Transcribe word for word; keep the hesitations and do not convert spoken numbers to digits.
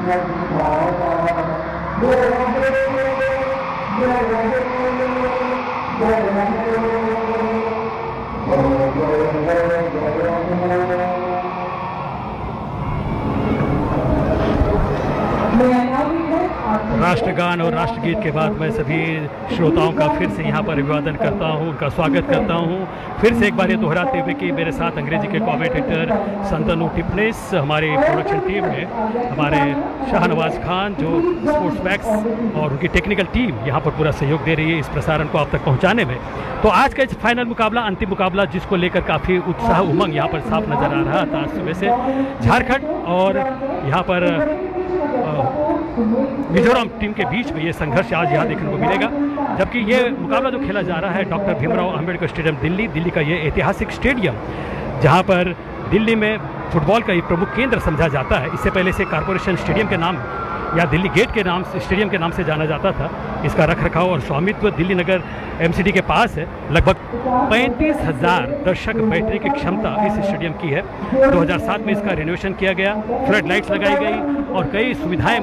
राष्ट्रगान और राष्ट्रगीत के बाद मैं सभी श्रोताओं का फिर से यहाँ पर अभिवादन करता हूँ, उनका स्वागत करता हूँ। फिर से एक बार ये दोहराते हुए कि मेरे साथ अंग्रेजी के कमेंटेटर संतनु टिपनेस, हमारी प्रोडक्शन टीम में हमारे शाहनवाज खान जो स्पोर्ट्स मैक्स और उनकी टेक्निकल टीम यहाँ पर पूरा सहयोग दे रही है इस प्रसारण को आप तक पहुँचाने में। तो आज का इस फाइनल मुकाबला, अंतिम मुकाबला, जिसको लेकर काफ़ी उत्साह उमंग यहाँ पर साफ नज़र आ रहा था आज सुबह से। झारखंड और यहाँ पर मिजोरम टीम के बीच में ये संघर्ष आज यहाँ देखने को मिलेगा। जबकि ये मुकाबला जो खेला जा रहा है डॉक्टर भीमराव अंबेडकर स्टेडियम दिल्ली दिल्ली का ये ऐतिहासिक स्टेडियम, जहाँ पर दिल्ली में फुटबॉल का एक प्रमुख केंद्र समझा जाता है। इससे पहले से कॉरपोरेशन स्टेडियम के नाम या दिल्ली गेट के नाम से, स्टेडियम के नाम से जाना जाता था। इसका रखरखाव और स्वामित्व दिल्ली नगर एमसीडी के पास है। लगभग पैंतीस हजार दर्शक बैठने की क्षमता इस स्टेडियम की है। दो हज़ार सात में इसका रिनोवेशन किया गया, फ्लड लाइट्स लगाई गई और कई सुविधाएं